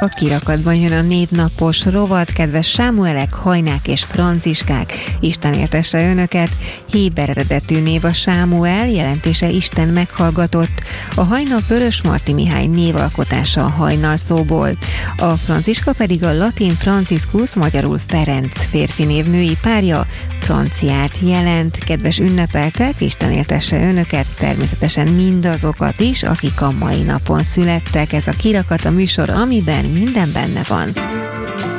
A kirakatban jön a névnapos rovat, kedves Sámuelek, Hajnák és Franciskák. Isten éltesse önöket. Héber eredetű név a Sámuel, jelentése Isten meghallgatott. A Hajna Vörösmarty Mihály névalkotása a hajnal szóból. A Franciska pedig a latin Franciscus, magyarul Ferenc férfi név női párja, Franciát jelent. Kedves ünnepeltek, Isten éltesse önöket, természetesen mindazokat is, akik a mai napon születtek. Ez a Kirakat, a műsor, amiben minden benne van.